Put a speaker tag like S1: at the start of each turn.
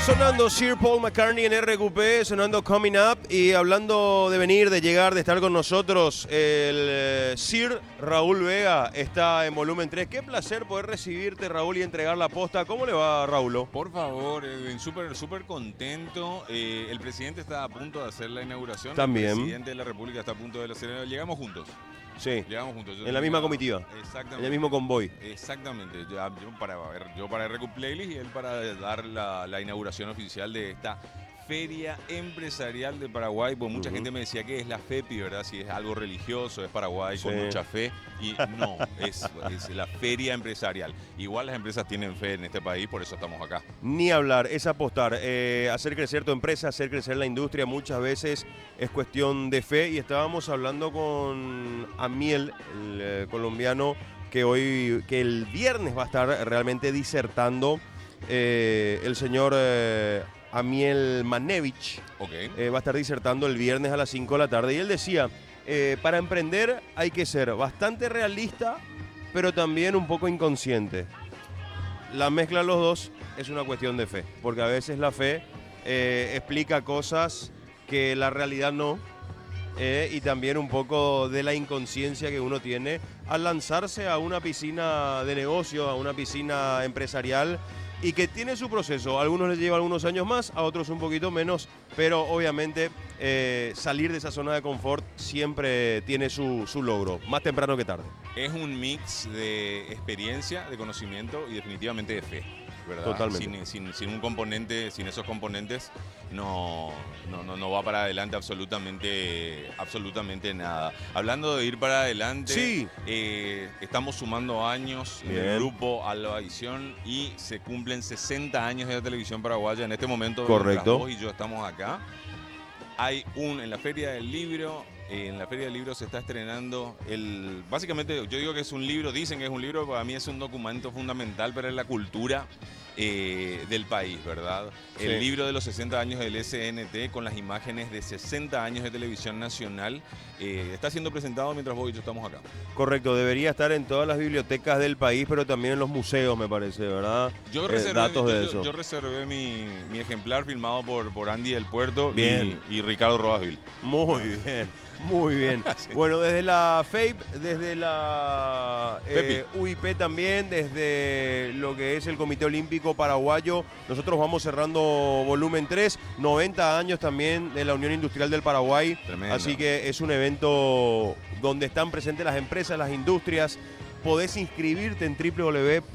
S1: Sonando Sir Paul McCartney en RQP, sonando Coming Up y hablando de venir, de llegar, de estar con nosotros, el Sir Raúl Vega está en volumen 3. Qué placer poder recibirte, Raúl, y entregar la posta. ¿Cómo le va, Raúl?
S2: Por favor, Edwin, súper contento. El presidente está a punto de hacer la inauguración.
S1: También.
S2: El presidente de la República está a punto de hacer. Llegamos juntos.
S1: Sí.
S2: Llegamos juntos.
S1: En la misma comitiva.
S2: Exactamente.
S1: En el mismo convoy.
S2: Exactamente. Yo para RQ Playlist y él para dar la inauguración oficial de esta Feria Empresarial de Paraguay. Pues mucha gente me decía que es la FEPI, ¿verdad? Si es algo religioso, es Paraguay con mucha fe. Y no, es la Feria Empresarial. Igual las empresas tienen fe en este país, por eso estamos acá.
S1: Ni hablar, es apostar. Hacer crecer tu empresa, hacer crecer la industria, muchas veces es cuestión de fe. Y estábamos hablando con Amiel, el colombiano, que el viernes va a estar realmente disertando el señor Amiel Manevich.
S2: Okay.
S1: Va a estar disertando el viernes a las 5 de la tarde. Y él decía, para emprender hay que ser bastante realista, pero también un poco inconsciente. La mezcla de los dos es una cuestión de fe, porque a veces la fe explica cosas que la realidad no, y también un poco de la inconsciencia que uno tiene al lanzarse a una piscina de negocio, a una piscina empresarial, y que tiene su proceso. A algunos les lleva algunos años más, a otros un poquito menos, pero obviamente salir de esa zona de confort siempre tiene su logro, más temprano que tarde.
S2: Es un mix de experiencia, de conocimiento y definitivamente de fe, ¿verdad?
S1: Totalmente.
S2: Sin un componente, sin esos componentes, no va para adelante absolutamente nada. Hablando de ir para adelante,
S1: sí.
S2: Estamos sumando años en el grupo Alba Visión y se cumplen 60 años de la televisión paraguaya en este momento.
S1: Correcto.
S2: Vos y yo estamos acá. Hay en la Feria del Libro. En la Feria del Libro se está estrenando básicamente yo digo que es un libro, dicen que es un libro, para mí es un documento fundamental para la cultura del país, ¿verdad? Sí. El libro de los 60 años del SNT con las imágenes de 60 años de televisión nacional está siendo presentado mientras vos y yo estamos acá.
S1: Correcto, debería estar en todas las bibliotecas del país, pero también en los museos, me parece, ¿verdad?
S2: Yo reservé mi ejemplar filmado por Andy del Puerto y Ricardo Rodasville.
S1: Muy bien. Muy bien. Sí. Bueno, desde la FEIP, desde la UIP también, desde lo que es el Comité Olímpico Paraguayo, nosotros vamos cerrando volumen 3, 90 años también de la Unión Industrial del Paraguay. Tremendo. Así que es un evento donde están presentes las empresas, las industrias. Podés inscribirte en www